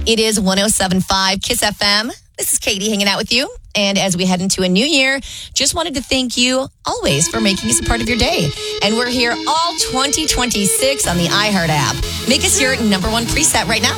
It is 107.5 KISS FM. This is Katie hanging out with you. And as we head into a new year, just wanted to thank you always for making us a part of your day. And we're here all 2026 on the iHeart app. Make us your number one preset right now.